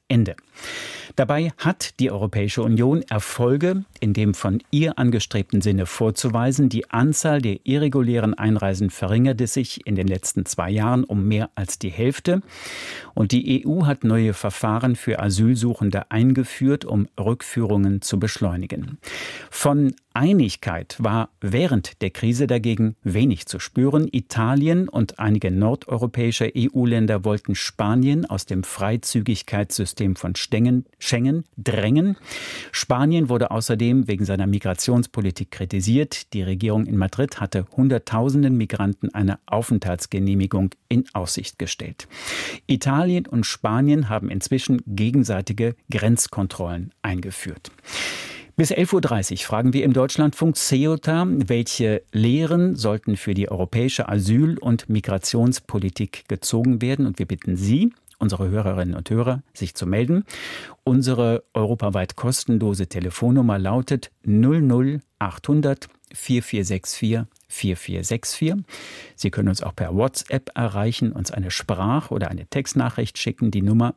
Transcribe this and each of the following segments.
Ende. Dabei hat die Europäische Union Erfolge in dem von ihr angestrebten Sinne vorzuweisen. Die Anzahl der irregulären Einreisen verringerte sich in den letzten 2 Jahren um mehr als die Hälfte. Und die EU hat neue Verfahren für Asylsuchende eingeführt, um Rückführungen zu beschleunigen. Von Einigkeit war während der Krise dagegen wenig zu spüren. Italien und einige nordeuropäische EU-Länder wollten Spanien aus dem Freizügigkeitssystem von Schengen drängen. Spanien wurde außerdem wegen seiner Migrationspolitik kritisiert. Die Regierung in Madrid hatte Hunderttausenden Migranten eine Aufenthaltsgenehmigung in Aussicht gestellt. Italien und Spanien haben inzwischen gegenseitige Grenzkontrollen eingeführt. Bis 11.30 Uhr fragen wir im Deutschlandfunk Ceuta, welche Lehren sollten für die europäische Asyl- und Migrationspolitik gezogen werden. Und wir bitten Sie, unsere Hörerinnen und Hörer, sich zu melden. Unsere europaweit kostenlose Telefonnummer lautet 00800 4464 4464. Sie können uns auch per WhatsApp erreichen, uns eine Sprach- oder eine Textnachricht schicken. Die Nummer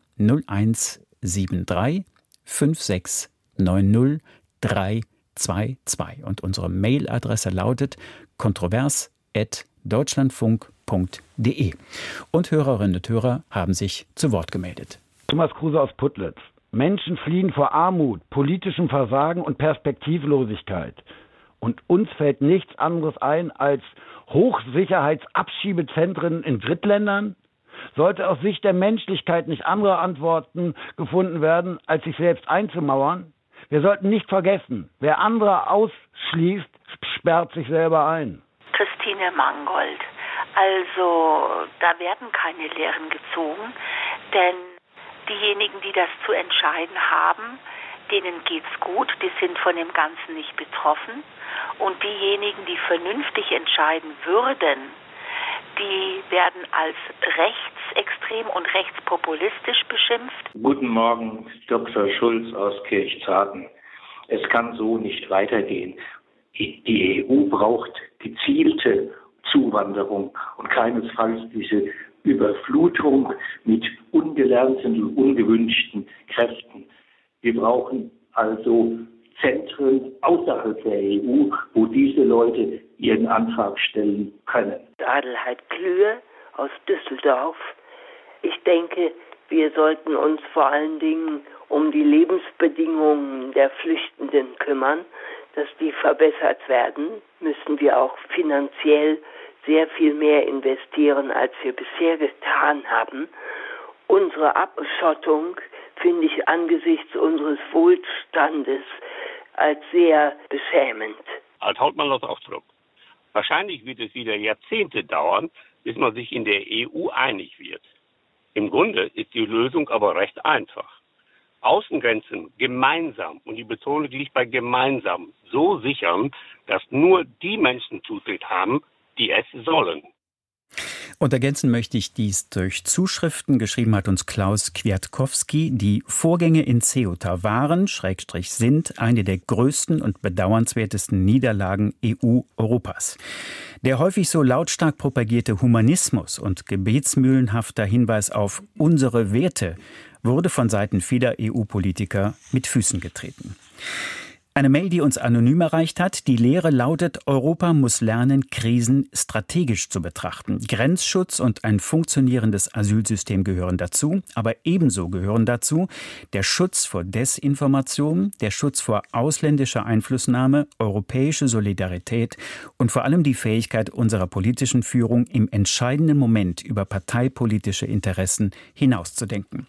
0173 5690 322. Und unsere Mailadresse lautet kontrovers@deutschlandfunk.de. Und Hörerinnen und Hörer haben sich zu Wort gemeldet. Thomas Kruse aus Putlitz. Menschen fliehen vor Armut, politischem Versagen und Perspektivlosigkeit. Und uns fällt nichts anderes ein als Hochsicherheitsabschiebezentren in Drittländern? Sollte aus Sicht der Menschlichkeit nicht andere Antworten gefunden werden, als sich selbst einzumauern? Wir sollten nicht vergessen, wer andere ausschließt, sperrt sich selber ein. Christine Mangold. Also, da werden keine Lehren gezogen, denn diejenigen, die das zu entscheiden haben, denen geht's gut, die sind von dem Ganzen nicht betroffen. Und diejenigen, die vernünftig entscheiden würden, die werden als rechtsextrem und rechtspopulistisch beschimpft. Guten Morgen, Dr. Schulz aus Kirchzarten. Es kann so nicht weitergehen. Die EU braucht gezielte Zuwanderung und keinesfalls diese Überflutung mit ungelernten und ungewünschten Kräften. Wir brauchen also Zentren außerhalb der EU, wo diese Leute ihren Antrag stellen können. Adelheid Klühe aus Düsseldorf. Ich denke, wir sollten uns vor allen Dingen um die Lebensbedingungen der Flüchtenden kümmern. Dass die verbessert werden, müssen wir auch finanziell sehr viel mehr investieren, als wir bisher getan haben. Unsere Abschottung finde ich angesichts unseres Wohlstandes als sehr beschämend. Als Hauptmann aus Ausdruck. Wahrscheinlich wird es wieder Jahrzehnte dauern, bis man sich in der EU einig wird. Im Grunde ist die Lösung aber recht einfach. Außengrenzen gemeinsam, und die Betonung liegt bei gemeinsam, so sichern, dass nur die Menschen Zutritt haben, die es sollen. Und ergänzen möchte ich dies durch Zuschriften. Geschrieben hat uns Klaus Kwiatkowski. Die Vorgänge in Ceuta waren, sind, eine der größten und bedauernswertesten Niederlagen EU-Europas. Der häufig so lautstark propagierte Humanismus und gebetsmühlenhafter Hinweis auf unsere Werte wurde von Seiten vieler EU-Politiker mit Füßen getreten. Eine Mail, die uns anonym erreicht hat. Die Lehre lautet, Europa muss lernen, Krisen strategisch zu betrachten. Grenzschutz und ein funktionierendes Asylsystem gehören dazu. Aber ebenso gehören dazu der Schutz vor Desinformation, der Schutz vor ausländischer Einflussnahme, europäische Solidarität und vor allem die Fähigkeit unserer politischen Führung, im entscheidenden Moment über parteipolitische Interessen hinauszudenken.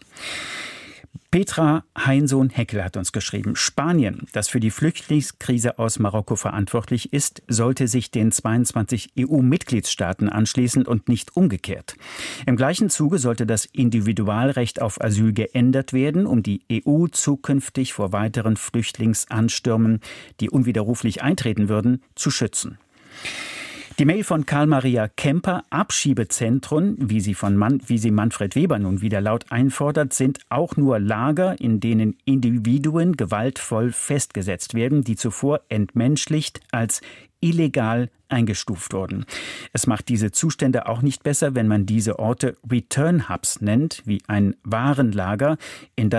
Petra Heinsohn-Heckel hat uns geschrieben, Spanien, das für die Flüchtlingskrise aus Marokko verantwortlich ist, sollte sich den 22 EU-Mitgliedstaaten anschließen und nicht umgekehrt. Im gleichen Zuge sollte das Individualrecht auf Asyl geändert werden, um die EU zukünftig vor weiteren Flüchtlingsanstürmen, die unwiderruflich eintreten würden, zu schützen. Die Mail von Karl-Maria Kemper, Abschiebezentren, wie sie Manfred Weber nun wieder laut einfordert, sind auch nur Lager, in denen Individuen gewaltvoll festgesetzt werden, die zuvor entmenschlicht als illegal eingestuft wurden. Es macht diese Zustände auch nicht besser, wenn man diese Orte Return Hubs nennt, wie ein Warenlager, in das